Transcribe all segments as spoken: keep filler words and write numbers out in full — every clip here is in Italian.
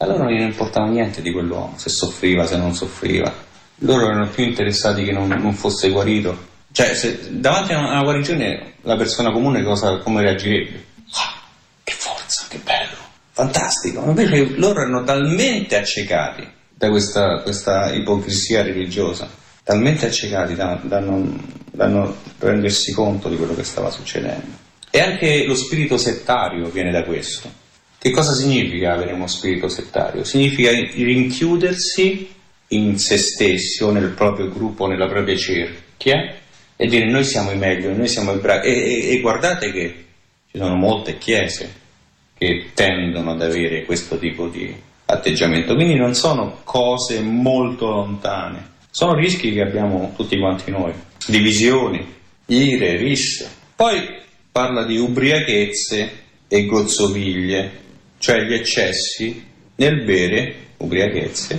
A loro non gli importava niente di quell'uomo, se soffriva, se non soffriva. Loro erano più interessati che non, non fosse guarito. Cioè, se davanti a una, una guarigione la persona comune cosa, come reagirebbe? Ah, che forza, che bello, fantastico. Invece loro erano talmente accecati da questa, questa ipocrisia religiosa, talmente accecati da, da, non, da non rendersi conto di quello che stava succedendo. E anche lo spirito settario viene da questo. Che cosa significa avere uno spirito settario? Significa rinchiudersi in se stessi o nel proprio gruppo, nella propria cerchia, e dire noi siamo i meglio, noi siamo i bravi. E, e, e guardate che ci sono molte chiese che tendono ad avere questo tipo di atteggiamento, quindi non sono cose molto lontane, sono rischi che abbiamo tutti quanti noi, divisioni, ire, risse. Poi parla di ubriachezze e gozzoviglie, cioè gli eccessi nel bere, ubriachezze,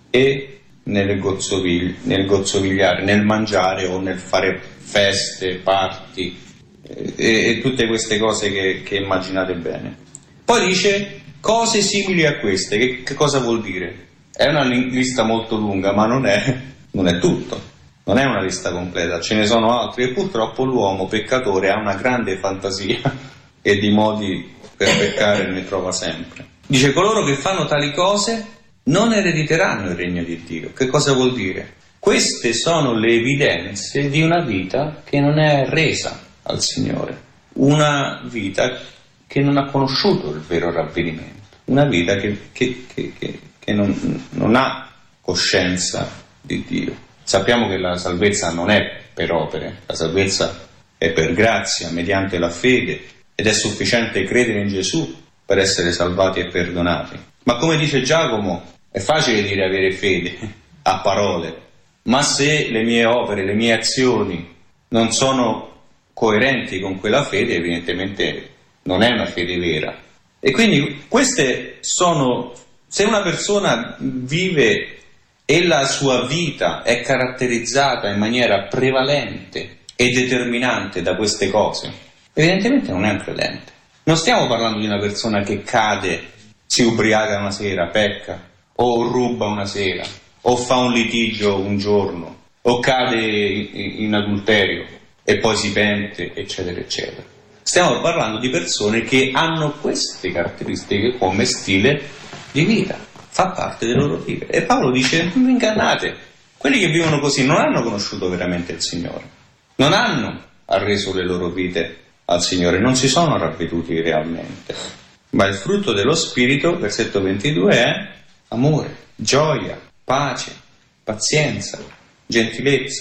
e nel, gozzovigli, nel gozzovigliare, nel mangiare o nel fare feste, party e, e tutte queste cose che, che immaginate bene. Poi dice cose simili a queste. Che, che cosa vuol dire? È una lista molto lunga, ma non è, non è tutto, non è una lista completa, ce ne sono altri, e purtroppo l'uomo peccatore ha una grande fantasia e di modi per peccare ne trova sempre. Dice coloro che fanno tali cose non erediteranno il regno di Dio. Che cosa vuol dire? Queste sono le evidenze di una vita che non è resa al Signore, una vita che non ha conosciuto il vero ravvedimento, una vita che, che, che, che, che non, non ha coscienza di Dio. Sappiamo che la salvezza non è per opere, la salvezza è per grazia, mediante la fede, ed è sufficiente credere in Gesù per essere salvati e perdonati. Ma come dice Giacomo, è facile dire avere fede a parole, ma se le mie opere, le mie azioni non sono coerenti con quella fede, evidentemente non è una fede vera. E quindi queste sono, se una persona vive e la sua vita è caratterizzata in maniera prevalente e determinante da queste cose, evidentemente non è un credente. Non stiamo parlando di una persona che cade, si ubriaca una sera, pecca, o ruba una sera, o fa un litigio un giorno, o cade in adulterio e poi si pente, eccetera, eccetera. Stiamo parlando di persone che hanno queste caratteristiche come stile di vita, fa parte del loro vivere. E Paolo dice, non vi ingannate, quelli che vivono così non hanno conosciuto veramente il Signore, non hanno arreso le loro vite al Signore, non si sono ravveduti realmente. Ma il frutto dello Spirito, versetto ventidue, è amore, gioia, pace, pazienza, gentilezza,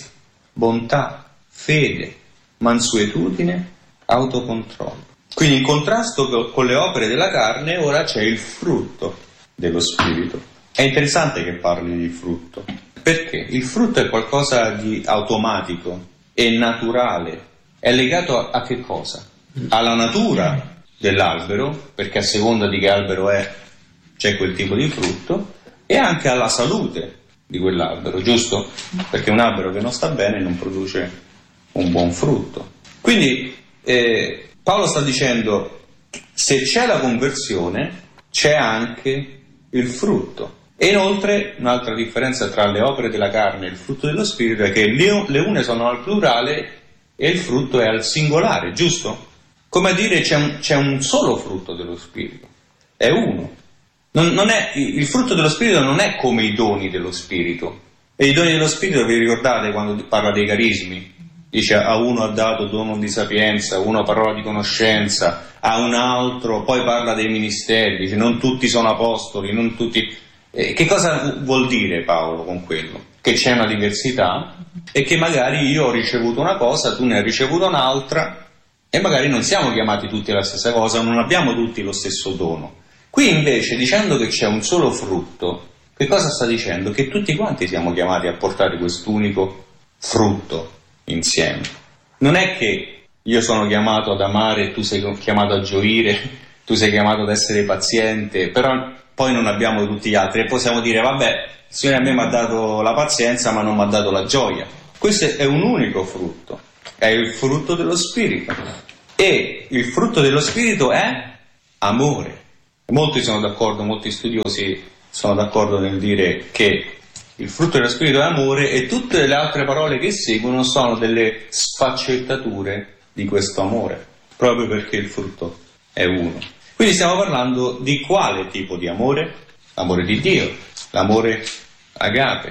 bontà, fede, mansuetudine, autocontrollo. Quindi in contrasto con le opere della carne ora c'è il frutto dello Spirito. È interessante che parli di frutto, perché il frutto è qualcosa di automatico e naturale. È legato a, a che cosa? Alla natura dell'albero, perché a seconda di che albero è c'è quel tipo di frutto, e anche alla salute di quell'albero, giusto? Perché un albero che non sta bene non produce un buon frutto. Quindi eh, Paolo sta dicendo, se c'è la conversione c'è anche il frutto. E inoltre un'altra differenza tra le opere della carne e il frutto dello Spirito è che le, le une sono al plurale e il frutto è al singolare, giusto? Come a dire c'è un, c'è un solo frutto dello Spirito, è uno. Non, non è, il frutto dello Spirito non è come i doni dello Spirito. E i doni dello Spirito, vi ricordate quando parla dei carismi? Dice a uno ha dato dono di sapienza, a uno parola di conoscenza, a un altro, poi parla dei ministeri, dice non tutti sono apostoli, non tutti... Eh, che cosa vuol dire Paolo con quello? Che c'è una diversità e che magari io ho ricevuto una cosa, tu ne hai ricevuto un'altra e magari non siamo chiamati tutti alla stessa cosa, non abbiamo tutti lo stesso dono. Qui invece, dicendo che c'è un solo frutto, che cosa sta dicendo? Che tutti quanti siamo chiamati a portare quest'unico frutto insieme. Non è che io sono chiamato ad amare, tu sei chiamato a gioire, tu sei chiamato ad essere paziente, però poi non abbiamo tutti gli altri e possiamo dire vabbè, il Signore a me mi ha dato la pazienza ma non mi ha dato la gioia. Questo è un unico frutto, è il frutto dello Spirito, e il frutto dello Spirito è amore, Molti sono d'accordo, molti studiosi sono d'accordo nel dire che il frutto dello spirito è amore, e tutte le altre parole che seguono sono delle sfaccettature di questo amore, proprio perché il frutto è uno. Quindi stiamo parlando di quale tipo di amore? L'amore di Dio, l'amore agape.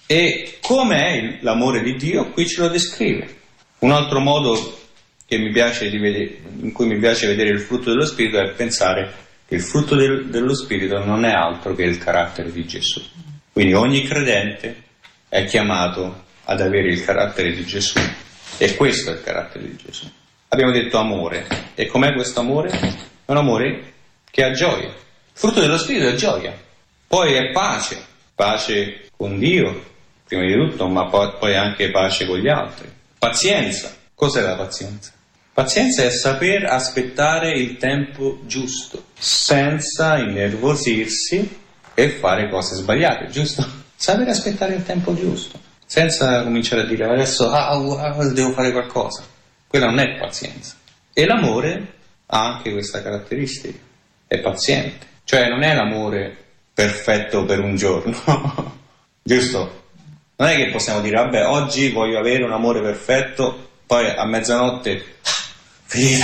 E com'è l'amore di Dio? Qui ce lo descrive. Un altro modo che mi piace di vedere, in cui mi piace vedere il frutto dello spirito, è pensare che il frutto del, dello spirito non è altro che il carattere di Gesù. Quindi ogni credente è chiamato ad avere il carattere di Gesù, e questo è il carattere di Gesù. Abbiamo detto amore, e com'è questo amore? È un amore che ha gioia. Il frutto dello spirito è gioia, poi è pace, pace con Dio prima di tutto, ma poi anche pace con gli altri. Pazienza. Cos'è la pazienza? Pazienza è saper aspettare il tempo giusto, senza innervosirsi e fare cose sbagliate, giusto? Saper aspettare il tempo giusto, senza cominciare a dire adesso ah, ah, devo fare qualcosa. Quella non è pazienza. E l'amore ha anche questa caratteristica, è paziente, cioè non è l'amore perfetto per un giorno, giusto? Non è che possiamo dire vabbè, oggi voglio avere un amore perfetto, poi a mezzanotte finito.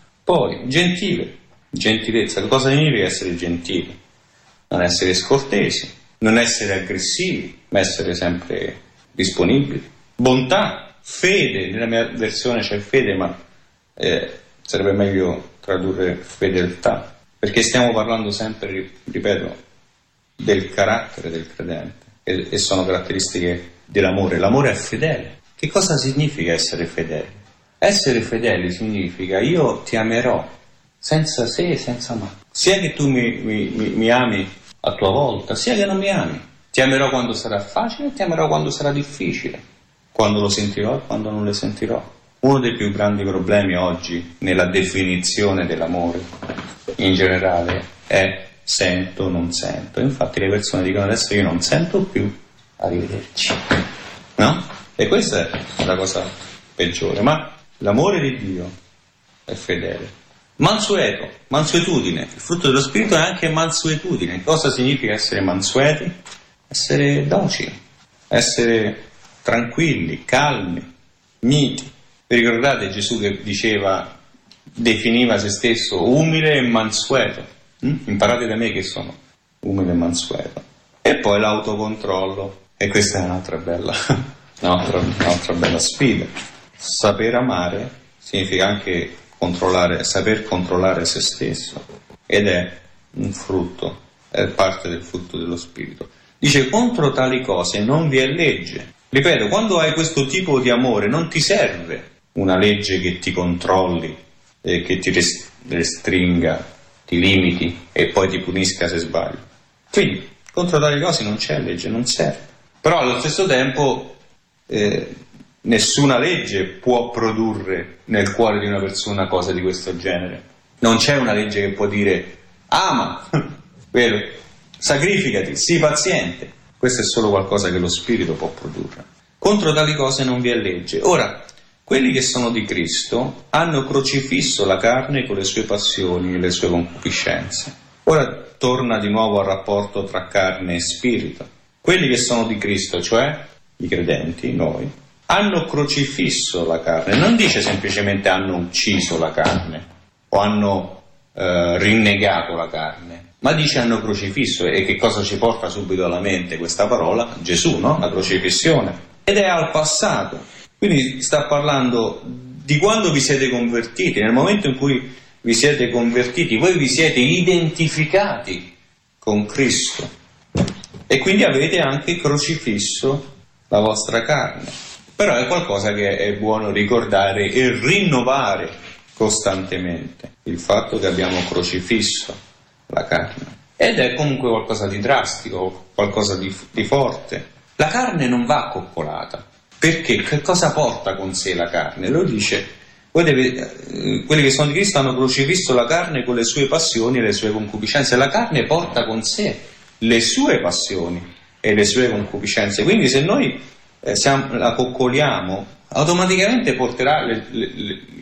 Poi gentile, gentilezza. Cosa significa essere gentili? Non essere scortesi, non essere aggressivi, ma essere sempre disponibili. Bontà, fede. Nella mia versione c'è fede, ma eh, sarebbe meglio tradurre fedeltà, perché stiamo parlando sempre, ripeto, del carattere del credente, e, e sono caratteristiche dell'amore. L'amore è fedele. Che cosa significa essere fedeli? Essere fedeli significa io ti amerò senza se e senza ma. Sia che tu mi, mi, mi, mi ami a tua volta, sia che non mi ami. Ti amerò quando sarà facile e ti amerò quando sarà difficile, quando lo sentirò e quando non lo sentirò. Uno dei più grandi problemi oggi nella definizione dell'amore in generale è sento, non sento. Infatti le persone dicono adesso io non sento più, arrivederci, no? E questa è la cosa peggiore. Ma l'amore di Dio è fedele. Mansueto, mansuetudine. Il frutto dello spirito è anche mansuetudine. Cosa significa essere mansueti? Essere docili, essere tranquilli, calmi, miti. Vi ricordate Gesù che diceva, definiva se stesso umile e mansueto? Mm? Imparate da me che sono umile e mansueto. E poi l'autocontrollo. E questa è un'altra bella, un'altra, un'altra bella sfida. Saper amare significa anche controllare, saper controllare se stesso, ed è un frutto, è parte del frutto dello spirito. Dice contro tali cose non vi è legge. Ripeto, quando hai questo tipo di amore non ti serve una legge che ti controlli, eh, che ti restringa, ti limiti e poi ti punisca se sbagli. Quindi contro tali cose non c'è legge, non serve. Però allo stesso tempo eh, nessuna legge può produrre nel cuore di una persona cose di questo genere. Non c'è una legge che può dire ama, vero? Sacrificati, sii paziente. Questo è solo qualcosa che lo spirito può produrre. Contro tali cose non vi è legge. Ora, quelli che sono di Cristo hanno crocifisso la carne con le sue passioni e le sue concupiscenze. Ora torna di nuovo al rapporto tra carne e spirito. Quelli che sono di Cristo, cioè i credenti, noi, hanno crocifisso la carne. Non dice semplicemente hanno ucciso la carne o hanno eh, rinnegato la carne, ma dice hanno crocifisso. E che cosa ci porta subito alla mente questa parola? Gesù, no? La crocifissione. Ed è al passato. Quindi sta parlando di quando vi siete convertiti. Nel momento in cui vi siete convertiti, voi vi siete identificati con Cristo e quindi avete anche crocifisso la vostra carne. Però è qualcosa che è buono ricordare e rinnovare costantemente, il fatto che abbiamo crocifisso la carne. Ed è comunque qualcosa di drastico, qualcosa di, di forte. La carne non va coccolata. Perché? Che cosa porta con sé la carne? Lo dice, voi deve, eh, quelli che sono di Cristo hanno crocifisso la carne con le sue passioni e le sue concupiscenze. La carne porta con sé le sue passioni e le sue concupiscenze. Quindi se noi eh, siamo, la coccoliamo, automaticamente porterà le, le,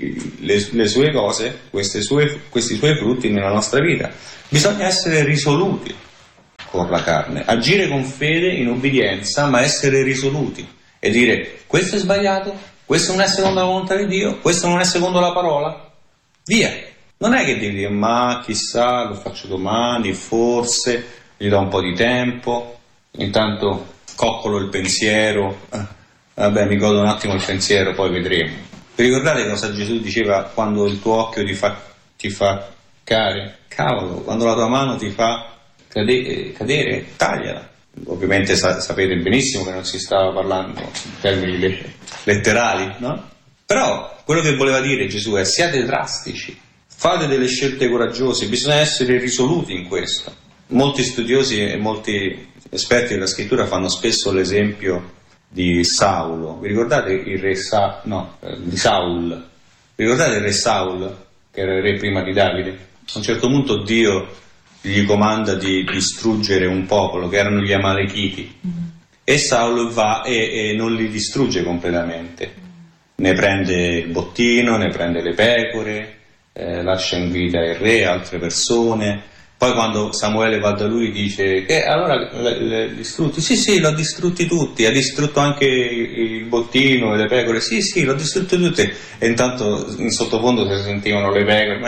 le, le sue cose, queste sue, questi suoi frutti nella nostra vita. Bisogna essere risoluti con la carne, agire con fede in obbedienza, ma essere risoluti e dire: questo è sbagliato, questo non è secondo la volontà di Dio, questo non è secondo la parola, via. Non è che devi dire: ma chissà, lo faccio domani, forse, gli do un po' di tempo, intanto coccolo il pensiero, eh, vabbè, mi godo un attimo il pensiero, poi vedremo. Vi ricordate cosa Gesù diceva quando il tuo occhio ti fa, ti fa cadere? Cavolo, quando la tua mano ti fa cade, cadere, tagliala. Ovviamente sa, sapete benissimo che non si stava parlando in termini le, letterali, no? Però quello che voleva dire Gesù è: siate drastici, fate delle scelte coraggiose, bisogna essere risoluti in questo. Molti studiosi e molti esperti della scrittura fanno spesso l'esempio di Saulo. Vi ricordate il re Sa- no, eh, di Saul? Vi ricordate il re Saul, che era il re prima di Davide? A un certo punto Dio gli comanda di distruggere un popolo, che erano gli Amalechiti, mm. e Saul va e, e non li distrugge completamente. Ne prende il bottino, ne prende le pecore, eh, lascia in vita il re, altre persone. Poi quando Samuele va da lui dice: che allora l'hai distrutti? Sì, sì, l'ho distrutti tutti. Ha distrutto anche il bottino e le pecore? Sì, sì, l'ho distrutti tutti. E intanto in sottofondo si sentivano le pecore.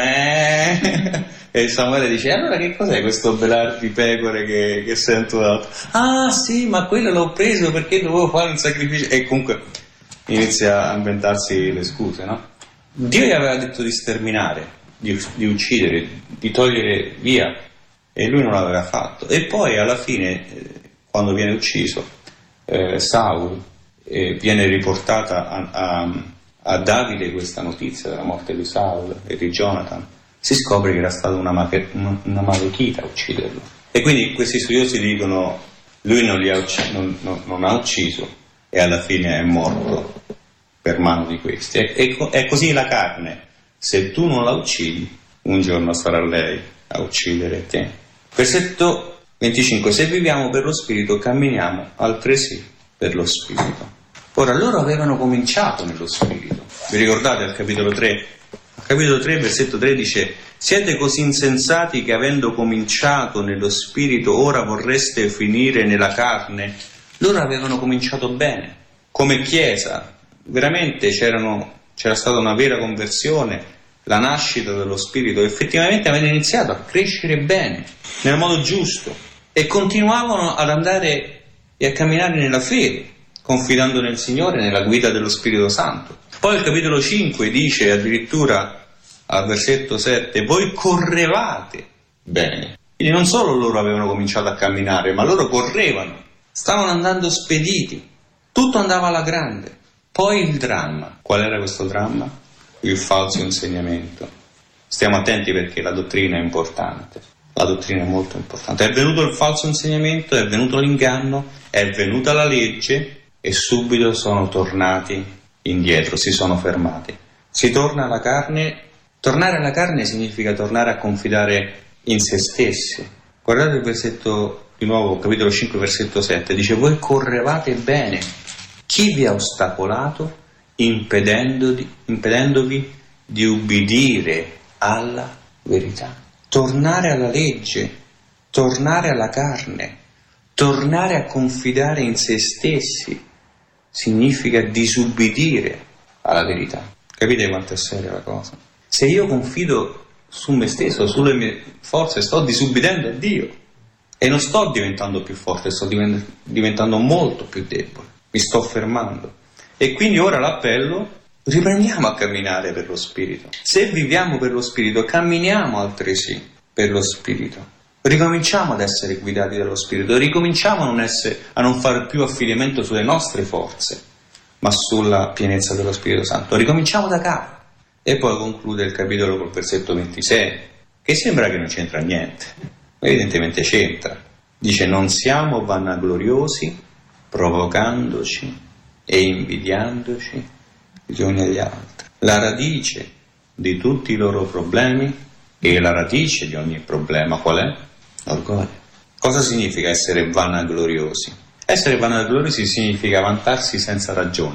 Meh. E Samuele dice: allora che cos'è questo belar di pecore che, che sento d'alto? Ah sì, ma quello l'ho preso perché dovevo fare un sacrificio. E comunque inizia a inventarsi le scuse, no? Dio gli aveva detto di sterminare, Di, di uccidere, di togliere via, e lui non l'aveva fatto. E poi alla fine, eh, quando viene ucciso eh, Saul, eh, viene riportata a, a, a Davide questa notizia della morte di Saul e di Jonathan. Si scopre che era stata una, una, una malechita a ucciderlo, e quindi questi studiosi dicono: lui non, li ha ucc- non, non, non ha ucciso, e alla fine è morto per mano di questi. È, è, è così la carne. Se tu non la uccidi, un giorno sarà lei a uccidere te. Versetto venticinque. Se viviamo per lo Spirito, camminiamo altresì per lo Spirito. Ora, loro avevano cominciato nello Spirito. Vi ricordate al capitolo tre? Al capitolo tre, versetto tre dice: siete così insensati che, avendo cominciato nello Spirito, ora vorreste finire nella carne? Loro avevano cominciato bene. Come Chiesa, veramente c'erano... c'era stata una vera conversione, la nascita dello Spirito. Effettivamente avevano iniziato a crescere bene, nel modo giusto, e continuavano ad andare e a camminare nella fede, confidando nel Signore, nella guida dello Spirito Santo. Poi il capitolo cinque dice addirittura al versetto sette: voi correvate bene. Quindi non solo loro avevano cominciato a camminare, ma loro correvano, stavano andando spediti, tutto andava alla grande. Poi il dramma. Qual era questo dramma? Il falso insegnamento. Stiamo attenti, perché la dottrina è importante. La dottrina è molto importante. È venuto il falso insegnamento, è venuto l'inganno, è venuta la legge, e subito sono tornati indietro, si sono fermati. Si torna alla carne. Tornare alla carne significa tornare a confidare in se stessi. Guardate il versetto, di nuovo, capitolo cinque, versetto sette. Dice: voi correvate bene. Chi vi ha ostacolato, impedendovi, impedendovi di ubbidire alla verità? Tornare alla legge, tornare alla carne, tornare a confidare in se stessi significa disubbidire alla verità. Capite quanto è seria la cosa? Se io confido su me stesso, sulle mie forze, sto disubbidendo a Dio, e non sto diventando più forte, sto diventando molto più debole. Mi sto fermando. E quindi ora l'appello: riprendiamo a camminare per lo Spirito. Se viviamo per lo Spirito, camminiamo altresì per lo Spirito. Ricominciamo ad essere guidati dallo Spirito, ricominciamo a non, essere, a non fare più affidamento sulle nostre forze, ma sulla pienezza dello Spirito Santo. Ricominciamo da capo. E poi conclude il capitolo col versetto ventisei, che sembra che non c'entra niente. Evidentemente c'entra. Dice: non siamo vanagloriosi, provocandoci e invidiandoci gli uni agli altri. La radice di tutti i loro problemi, e la radice di ogni problema qual è? Orgoglio. Cosa significa essere vanagloriosi? Essere vanagloriosi significa vantarsi senza ragione.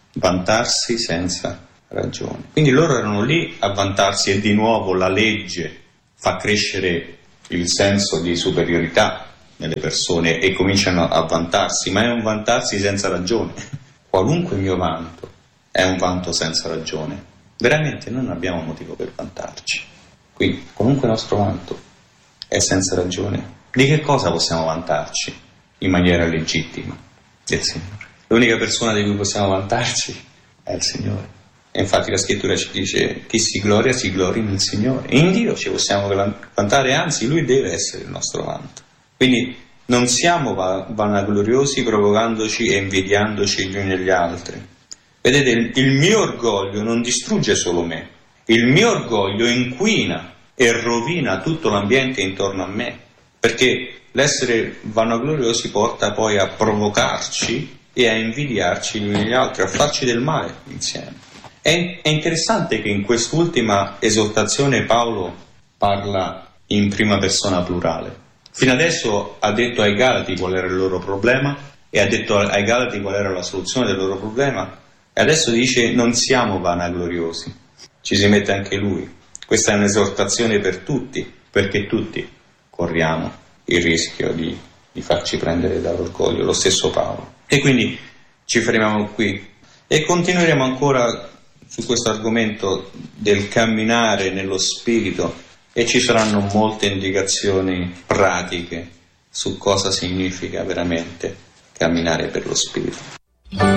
vantarsi senza ragione. Quindi loro erano lì a vantarsi e di nuovo la legge fa crescere il senso di superiorità nelle persone e cominciano a vantarsi, ma è un vantarsi senza ragione. Qualunque mio vanto è un vanto senza ragione. Veramente non abbiamo motivo per vantarci. Quindi qualunque nostro vanto è senza ragione. Di che cosa possiamo vantarci in maniera legittima? Del Signore. L'unica persona di cui possiamo vantarci è il Signore. E infatti la scrittura ci dice: chi si gloria si glori nel Signore. In Dio ci possiamo vantare, anzi Lui deve essere il nostro vanto. Quindi non siamo vanagloriosi provocandoci e invidiandoci gli uni agli altri. Vedete, il, il mio orgoglio non distrugge solo me, il mio orgoglio inquina e rovina tutto l'ambiente intorno a me, perché l'essere vanagloriosi porta poi a provocarci e a invidiarci gli uni agli altri, a farci del male insieme. È, è interessante che in quest'ultima esortazione Paolo parla in prima persona plurale. Fino adesso ha detto ai Galati qual era il loro problema e ha detto ai Galati qual era la soluzione del loro problema, e adesso dice: non siamo vanagloriosi. Ci si mette anche lui. Questa è un'esortazione per tutti, perché tutti corriamo il rischio di, di farci prendere dall'orgoglio, lo stesso Paolo. E quindi ci fermiamo qui e continueremo ancora su questo argomento del camminare nello Spirito, e ci saranno molte indicazioni pratiche su cosa significa veramente camminare per lo Spirito.